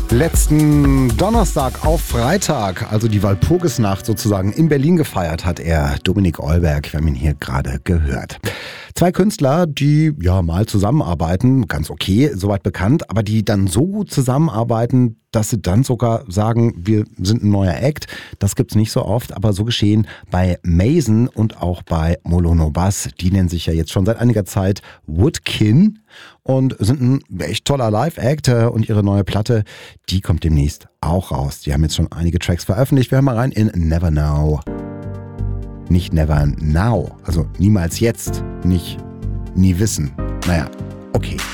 Letzten Donnerstag auf Freitag, also die Walpurgisnacht sozusagen, in Berlin gefeiert hat er, Dominik Eulberg. Wir haben ihn hier gerade gehört. Zwei Künstler, die ja mal zusammenarbeiten, ganz okay, soweit bekannt, aber die dann so gut zusammenarbeiten, dass sie dann sogar sagen, wir sind ein neuer Act. Das gibt's nicht so oft, aber so geschehen bei Mason und auch bei Molono Bass. Die nennen sich ja jetzt schon seit einiger Zeit Woodkin und sind ein echt toller Live-Act. Und ihre neue Platte, die kommt demnächst auch raus. Die haben jetzt schon einige Tracks veröffentlicht. Wir hören mal rein in Never Now. Nicht Never Now, also niemals jetzt, nicht nie wissen. Naja, okay.